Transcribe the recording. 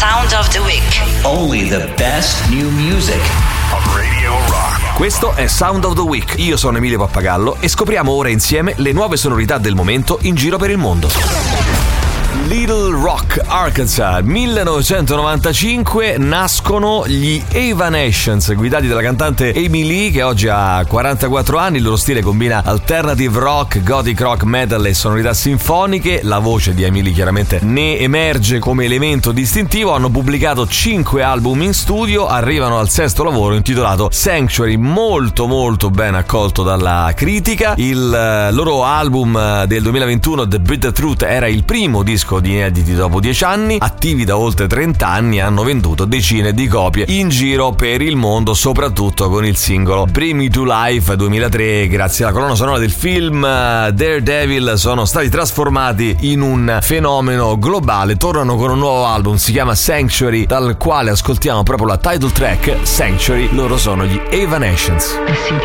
Sound of the Week. Only the best new music on Radio Rock. Questo è Sound of the Week. Io sono Emilio Pappagallo e scopriamo ora insieme le nuove sonorità del momento in giro per il mondo. Little Rock, Arkansas, 1995 nascono gli Evanescence, guidati dalla cantante Amy Lee, che oggi ha 44 anni. Il loro stile combina alternative rock, gothic rock, metal e sonorità sinfoniche. La voce di Amy Lee chiaramente ne emerge come elemento distintivo. Hanno pubblicato 5 album in studio, arrivano al 6º lavoro intitolato Sanctuary, molto ben accolto dalla critica. Il loro album del 2021, The Bitter Truth, era il primo disco di inediti dopo 10 anni, attivi da oltre 30 anni, hanno venduto decine di copie in giro per il mondo, soprattutto con il singolo Bring Me to Life 2003. Grazie alla colonna sonora del film Daredevil sono stati trasformati in un fenomeno globale. Tornano con un nuovo album, si chiama Sanctuary, dal quale ascoltiamo proprio la title track Sanctuary. Loro sono gli Evanescence.